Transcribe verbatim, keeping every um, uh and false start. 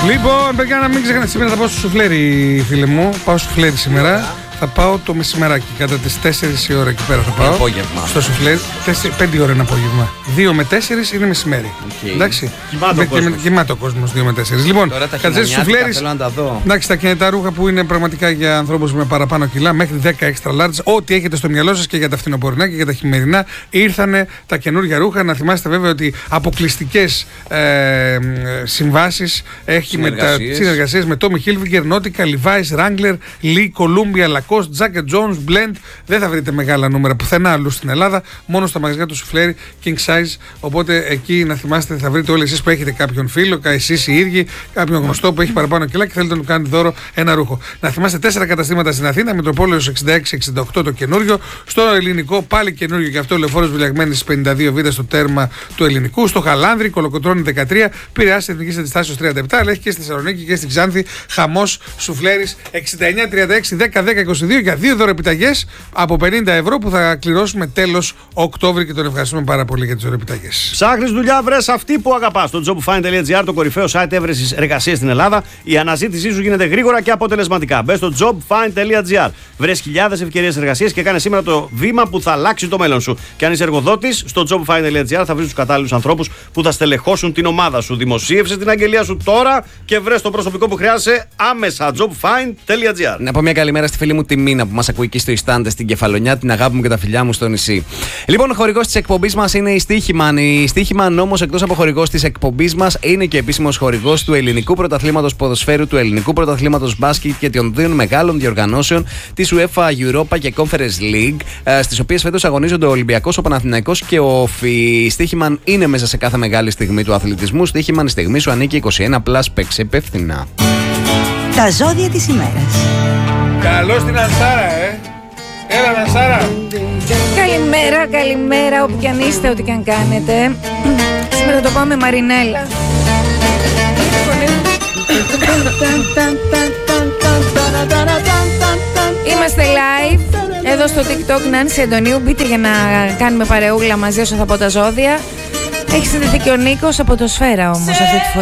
Λοιπόν, παιδιά, να μην ξεχνάτε, σήμερα θα πάω στο σουφλέρι, φίλε μου. Πάω στο σουφλέρι σήμερα. Θα πάω το μεσημεράκι, κατά τις τέσσερις η ώρα εκεί πέρα θα πάω. Απόγευμα. Στο σουφλέρι, πέντε ώρα είναι απόγευμα. δύο με τέσσερις είναι μεσημέρι. Okay. Εντάξει. Κοιμάται ο κόσμος δύο με τέσσερις. Λοιπόν, κατά σουφλέρι. Θέλω να τα δω. Εντάξει, τα κινητά ρούχα που είναι πραγματικά για ανθρώπους με παραπάνω κιλά, μέχρι δέκα extra large. Ό,τι έχετε στο μυαλό σας και για τα φθινοπορεινά και για τα χειμερινά, ήρθανε τα καινούργια ρούχα. Να θυμάστε βέβαια ότι αποκλειστικές ε, συμβάσεις έχει με τα συνεργασίες με Tommy Hilfiger, Nautica, Levi's, Wrangler, Lee, Columbia, Lacoste, Jacket Jones, Blend. Δεν θα βρείτε μεγάλα νούμερα πουθενά αλλού στην Ελλάδα, μόνο στα μαγαζιά του σουφλέρι King Size. Οπότε εκεί να θυμάστε, θα βρείτε όλοι εσείς που έχετε κάποιον φίλο, εσείς οι ίδιοι, κάποιον γνωστό που έχει παραπάνω κιλά και θέλετε να του κάνετε δώρο ένα ρούχο. Να θυμάστε τέσσερα καταστήματα στην Αθήνα, Μητροπόλεως εξήντα έξι εξήντα οκτώ το καινούριο, στο Ελληνικό πάλι καινούριο και αυτό, Λεωφόρος Βουλιαγμένης πενήντα δύο Β στο τέρμα του Ελληνικού, στο Χαλάνδρη, Κολοκοτρώνη δεκατρία, Πειραιάς Εθνικής Αντιστάσεως τριάντα επτά, αλλά έχει και στη Θεσσαλονίκη και στη Ξάνθη χαμός σουφλέρης εξήντα εννιά τριάντα έξι δέκα δέκα είκοσι δύο για δύο δωρεπιταγές από πενήντα ευρώ που θα κληρώσουμε τέλος Οκτώβρη και τον ευχαριστούμε πάρα πολύ για τις δωρεπιταγές. Ψάχνεις δουλειά, βρες αυτή που αγαπάς. Το jobfind.gr, το κορυφαίο site έβρεσης εργασίας στην Ελλάδα. Η αναζήτησή σου γίνεται γρήγορα και αποτελεσματικά. Μπες στο jobfind.gr. Βρες χιλιάδες ευκαιρίες εργασίας και κάνε σήμερα το βήμα που θα αλλάξει το μέλλον σου. Και αν είσαι εργοδότης, στο jobfind.gr θα βρεις τους κατάλληλους ανθρώπους που θα στελεχώσουν την ομάδα σου. Δημοσίευσε την αγγελία σου τώρα και βρες το προσωπικό που χρειάζεσαι άμεσα. jobfind.gr. Να πω μια καλημέρα στη φίλη μου τη Μίνα που μας ακούει εκεί στο Ιστάντε στην Κεφαλονιά, την αγάπη μου και τα φιλιά μου στο νησί. Λοιπόν, ο χορηγός της εκπομπής μας είναι η Στίχημαν. Η Στίχημαν όμως, εκτός από χορηγός της εκπομπής μας, είναι και επίσημος χορηγός του Ελληνικού Πρωταθλήματος Ποδοσφαίρου, του Ελληνικού Πρωταθλήματος Μπάσκετ και των δύο μεγάλων διοργανώσεων της UEFA Europa και Conference League, στις οποίες φέτος αγωνίζονται ο Ολυμπιακός, ο Παναθηναϊκός και ο ΟΦΗ. Η Στίχημαν είναι μέσα σε κάθε μεγάλη στιγμή του αθλητισμού. Στίχημαν, η στιγμή σου ανήκει. είκοσι ένα πλας, παίξε υπεύθυνα. Τα ζώδια της ημέρας. Καλώς την Ανσάρα, ε! Έλα, Ανσάρα! Καλημέρα, καλημέρα, όπου κι αν είστε, ό,τι κι αν κάνετε. Σήμερα το πάμε Μαρινέλα. Είμαστε live εδώ στο TikTok, Νάνση Αντωνίου. Μπείτε για να κάνουμε παρεούλα μαζί όσο θα πω τα ζώδια. Έχει συνδεθεί και ο Νίκος από το Σφαίρα όμως αυτή τη φορά.